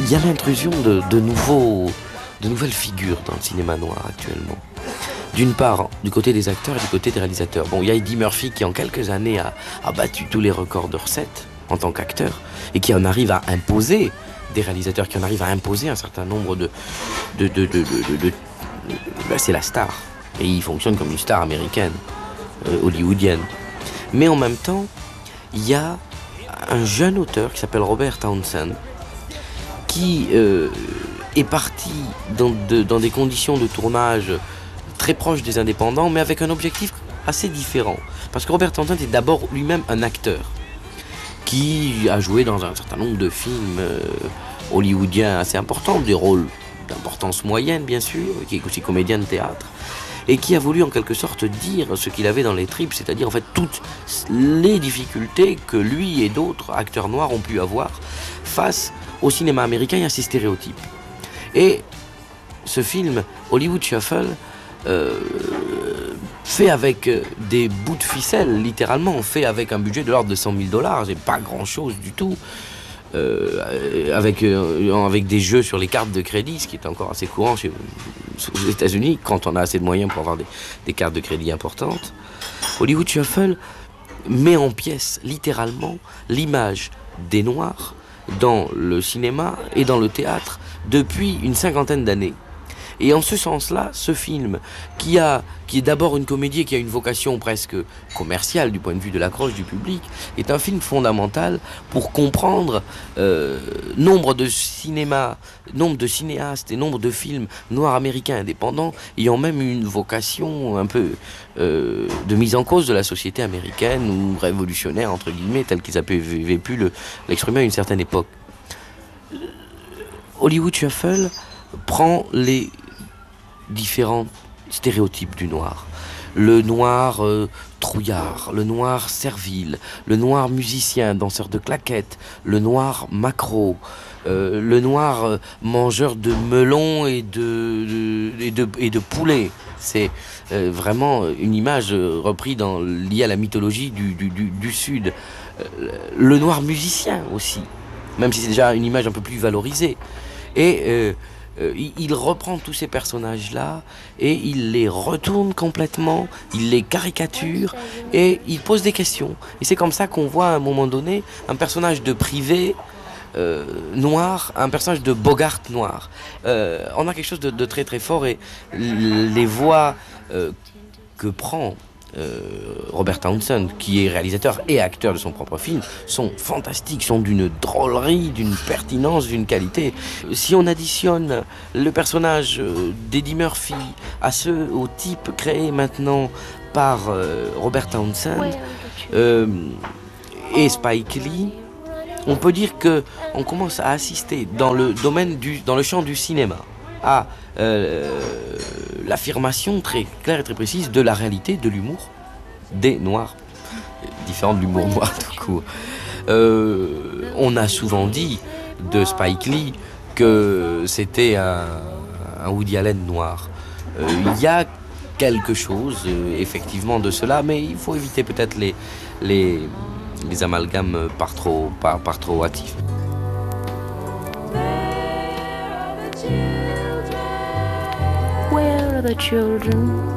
il y a l'intrusion de nouvelles figures dans le cinéma noir actuellement. D'une part, du côté des acteurs et du côté des réalisateurs. Bon, il y a Eddie Murphy qui, en quelques années, a battu tous les records de recettes en tant qu'acteur et qui en arrive à imposer des réalisateurs, qui en arrivent à imposer un certain nombre c'est la star. Et il fonctionne comme une star américaine, hollywoodienne. Mais en même temps, il y a un jeune auteur qui s'appelle Robert Townsend qui est parti dans des conditions de tournage très proches des indépendants, mais avec un objectif assez différent. Parce que Robert Townsend est d'abord lui-même un acteur qui a joué dans un certain nombre de films hollywoodiens assez importants, des rôles d'importance moyenne bien sûr, qui est aussi comédien de théâtre, et qui a voulu en quelque sorte dire ce qu'il avait dans les tripes, c'est-à-dire en fait toutes les difficultés que lui et d'autres acteurs noirs ont pu avoir face au cinéma américain et à ses stéréotypes. Et ce film, Hollywood Shuffle, fait avec des bouts de ficelle, littéralement, fait avec un budget de l'ordre de $100 000, c'est pas grand-chose du tout, avec des jeux sur les cartes de crédit, ce qui est encore assez courant aux États-Unis, quand on a assez de moyens pour avoir des cartes de crédit importantes. Hollywood Shuffle met en pièces, littéralement, l'image des Noirs dans le cinéma et dans le théâtre depuis une 50aine d'années. Et en ce sens-là, ce film, qui est d'abord une comédie, qui a une vocation presque commerciale du point de vue de l'accroche du public, est un film fondamental pour comprendre nombre de cinéastes et nombre de films noirs américains indépendants ayant même une vocation un peu de mise en cause de la société américaine ou révolutionnaire, entre guillemets, tel qu'ils avaient pu l'exprimer à une certaine époque. Hollywood Shuffle prend les différents stéréotypes du noir. Le noir trouillard, le noir servile, le noir musicien, danseur de claquettes, le noir macro, le noir mangeur de melons et de poulet. C'est vraiment une image reprise liée à la mythologie du Sud. Le noir musicien aussi, même si c'est déjà une image un peu plus valorisée. Et il reprend tous ces personnages-là et il les retourne complètement, il les caricature et il pose des questions. Et c'est comme ça qu'on voit à un moment donné un personnage de privé noir, un personnage de Bogart noir. On a quelque chose de très très fort et les voix que prend Robert Townsend, qui est réalisateur et acteur de son propre film, sont fantastiques, sont d'une drôlerie, d'une pertinence, d'une qualité. Si on additionne le personnage d'Eddie Murphy au type créé maintenant par Robert Townsend et Spike Lee, on peut dire que on commence à assister dans le champ du cinéma à l'affirmation très claire et très précise de la réalité de l'humour des Noirs, différent de l'humour noir tout court. On a souvent dit de Spike Lee que c'était un Woody Allen noir. Il y a quelque chose effectivement de cela, mais il faut éviter peut-être les amalgames par trop hâtifs. Where are the children?